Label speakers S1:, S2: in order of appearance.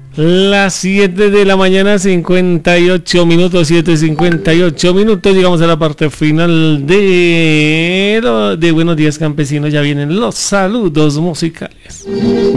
S1: Las 7 de la mañana, 58 minutos, 7:58 minutos. Llegamos a la parte final de Buenos Días Campesinos. Ya vienen los saludos musicales.